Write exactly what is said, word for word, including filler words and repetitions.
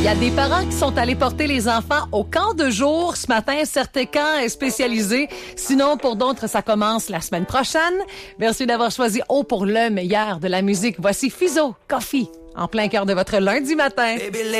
y a des parents qui sont allés porter les enfants au camp de jour. Ce matin, certains camps spécialisés. Sinon, pour d'autres, ça commence la semaine prochaine. Merci d'avoir choisi O pour le meilleur de la musique. Voici Fizo, Coffee, en plein cœur de votre lundi matin.